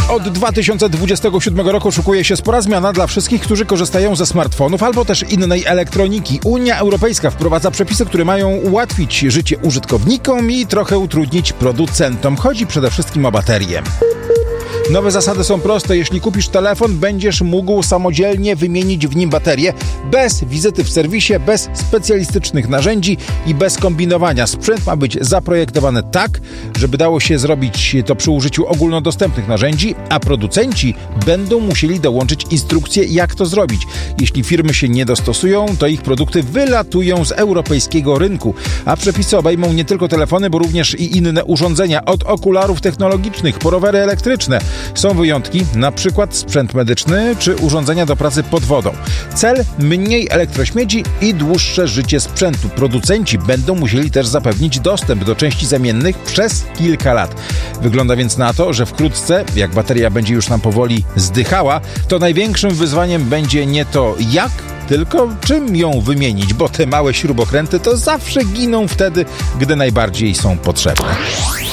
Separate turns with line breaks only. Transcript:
Od 2027 roku szykuje się spora zmiana dla wszystkich, którzy korzystają ze smartfonów albo też innej elektroniki. Unia Europejska wprowadza przepisy, które mają ułatwić życie użytkownikom i trochę utrudnić producentom. Chodzi przede wszystkim o baterie. Nowe zasady są proste. Jeśli kupisz telefon, będziesz mógł samodzielnie wymienić w nim baterię bez wizyty w serwisie, bez specjalistycznych narzędzi i bez kombinowania. Sprzęt ma być zaprojektowany tak, żeby dało się zrobić to przy użyciu ogólnodostępnych narzędzi, a producenci będą musieli dołączyć instrukcje, jak to zrobić. Jeśli firmy się nie dostosują, to ich produkty wylatują z europejskiego rynku, a przepisy obejmą nie tylko telefony, bo również i inne urządzenia, od okularów technologicznych po rowery elektryczne. Są wyjątki, na przykład sprzęt medyczny czy urządzenia do pracy pod wodą. Cel: mniej elektrośmieci i dłuższe życie sprzętu. Producenci będą musieli też zapewnić dostęp do części zamiennych przez kilka lat. Wygląda więc na to, że wkrótce, jak bateria będzie już nam powoli zdychała, to największym wyzwaniem będzie nie to jak, tylko czym ją wymienić, bo te małe śrubokręty to zawsze giną wtedy, gdy najbardziej są potrzebne.